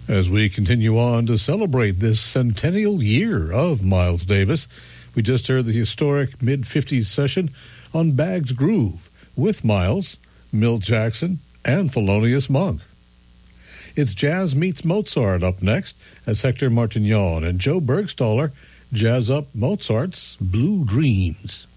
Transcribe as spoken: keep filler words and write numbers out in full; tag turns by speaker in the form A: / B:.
A: As we continue on to celebrate this centennial year of Miles Davis, we just heard the historic mid-fifties session on Bag's Groove with Miles, Milt Jackson, and Thelonious Monk. It's Jazz Meets Mozart up next as Hector Martignon and Joe Bergstaller jazz up Mozart's Blue Dreams.